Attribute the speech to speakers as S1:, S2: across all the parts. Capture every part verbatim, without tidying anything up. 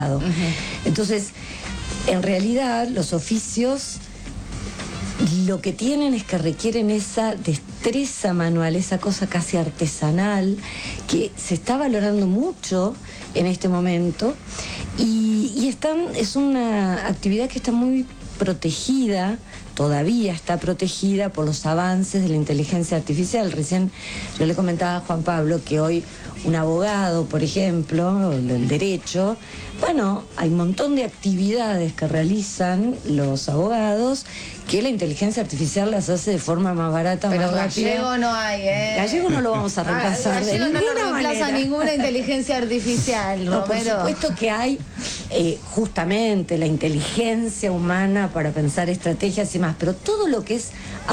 S1: Uh-huh. Entonces, en realidad, los oficios lo que tienen es que requieren esa destreza manual, esa cosa casi artesanal, que se está valorando mucho en este momento, y, y están, es una actividad que está muy protegida, todavía está protegida por los avances de la inteligencia artificial. Recién yo le comentaba a Juan Pablo que hoy un abogado, por ejemplo, el derecho, bueno, hay un montón de actividades que realizan los abogados que la inteligencia artificial las hace de forma más barata,
S2: pero
S1: más rápida.
S2: gallego no hay, ¿eh?
S1: Gallego no lo vamos a reemplazar.
S2: Ah, gallego
S1: de
S2: no lo reemplaza
S1: manera.
S2: ninguna inteligencia artificial,
S1: no,
S2: Romero.
S1: por supuesto que hay eh, justamente la inteligencia humana para pensar estrategias y más, pero todo lo que es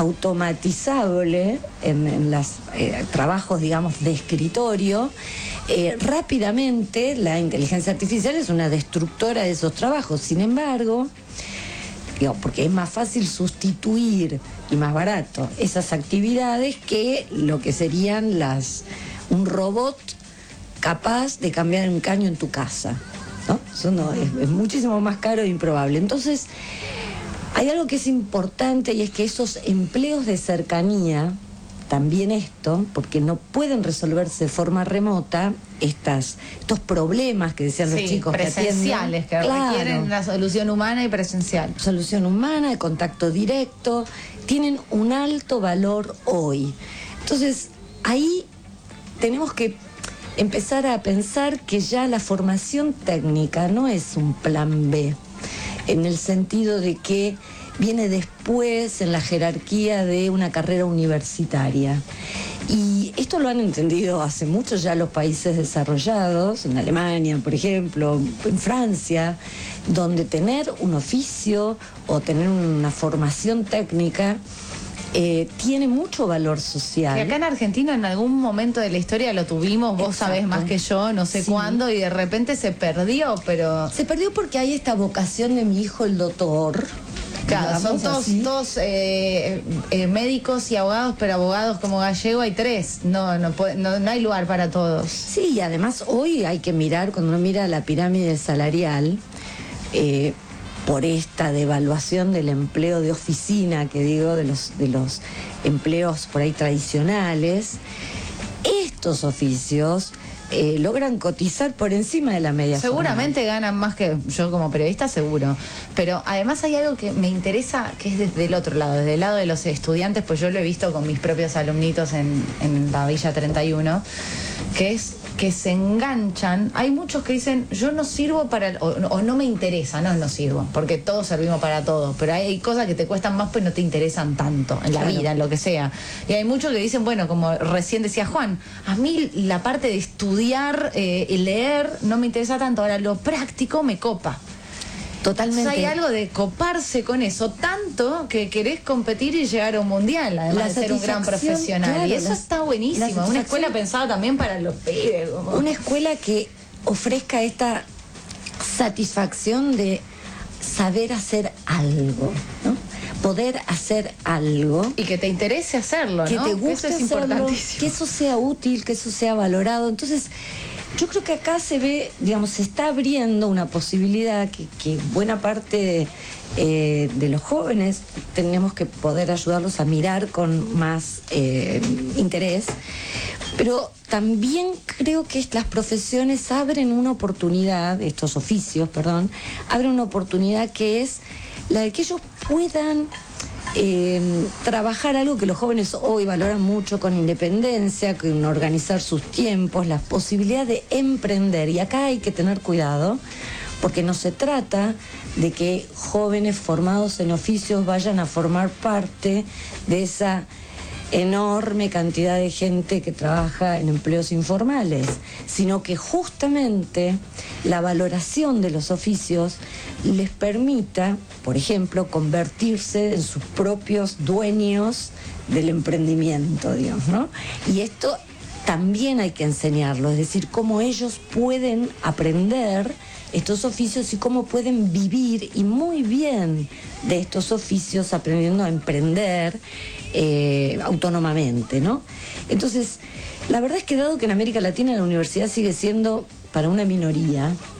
S1: automatizable en, en los eh, trabajos, digamos, de escritorio, eh, rápidamente la inteligencia artificial es una destructora de esos trabajos. Sin embargo, digo, porque es más fácil sustituir y más barato esas actividades que lo que serían las un robot capaz de cambiar un caño en tu casa, ¿no? Eso no, es, es muchísimo más caro e improbable. Entonces, hay algo que es importante, y es que esos empleos de cercanía, también esto, porque no pueden resolverse de forma remota estas, estos problemas que decían
S2: sí,
S1: los chicos
S2: presenciales, que,
S1: que, claro,
S2: requieren la solución humana y presencial.
S1: Solución humana, de contacto directo, tienen un alto valor hoy. Entonces, ahí tenemos que empezar a pensar que ya la formación técnica no es un plan B, en el sentido de que viene después en la jerarquía de una carrera universitaria. Y esto lo han entendido hace mucho ya los países desarrollados, en Alemania, por ejemplo, en Francia, donde tener un oficio o tener una formación técnica Eh, tiene mucho valor social.
S2: Que acá en Argentina en algún momento de la historia lo tuvimos, vos
S1: Exacto.
S2: sabés más que yo, no sé
S1: sí.
S2: cuándo, y de repente se perdió, pero...
S1: Se perdió porque hay esta vocación de mi hijo el doctor.
S2: Claro, son todos, todos eh, eh, médicos y abogados, pero abogados como Gallego hay tres, no, no, puede, no, no hay lugar para todos.
S1: Sí, y además hoy hay que mirar, cuando uno mira la pirámide salarial, eh, por esta devaluación del empleo de oficina, que digo, de los, de los empleos por ahí tradicionales, estos oficios eh, logran cotizar por encima de la media.
S2: Seguramente
S1: formal.
S2: ganan más que yo como periodista, seguro. Pero además hay algo que me interesa, que es desde el otro lado, desde el lado de los estudiantes, pues yo lo he visto con mis propios alumnitos en, en la Villa treinta y uno, que es que se enganchan. Hay muchos que dicen, yo no sirvo para, o, o no me interesa, no, no sirvo, porque todos servimos para todo, pero hay cosas que te cuestan más pues no te interesan tanto, en la
S1: claro.
S2: vida, en lo que sea. Y hay muchos que dicen, bueno, como recién decía Juan, a mí la parte de estudiar eh, y leer no me interesa tanto, ahora lo práctico me copa.
S1: Totalmente.
S2: Entonces hay algo de coparse con eso, tanto que querés competir y llegar a un mundial, además
S1: la
S2: de ser un gran profesional.
S1: Claro,
S2: y eso
S1: la,
S2: está buenísimo. Una escuela pensada también para los pibes. Como...
S1: Una escuela que ofrezca esta satisfacción de saber hacer algo, ¿no? Poder hacer algo.
S2: Y que te interese hacerlo,
S1: que
S2: ¿no?
S1: te guste
S2: eso es
S1: hacerlo,
S2: importantísimo.
S1: que eso sea útil, que eso sea valorado. Entonces, yo creo que acá se ve, digamos, se está abriendo una posibilidad que, que buena parte eh, de los jóvenes tenemos que poder ayudarlos a mirar con más eh, interés, pero también creo que las profesiones abren una oportunidad, estos oficios, perdón, abren una oportunidad que es la de que ellos puedan Eh, trabajar algo que los jóvenes hoy valoran mucho, con independencia, con organizar sus tiempos, la posibilidad de emprender. Y acá hay que tener cuidado, porque no se trata de que jóvenes formados en oficios vayan a formar parte de esa enorme cantidad de gente que trabaja en empleos informales, sino que justamente la valoración de los oficios les permita, por ejemplo, convertirse en sus propios dueños del emprendimiento, digamos, ¿no? Y esto también hay que enseñarlo, es decir, cómo ellos pueden aprender estos oficios y cómo pueden vivir, y muy bien, de estos oficios, aprendiendo a emprender eh, autónomamente, ¿no? Entonces, la verdad es que dado que en América Latina la universidad sigue siendo para una minoría,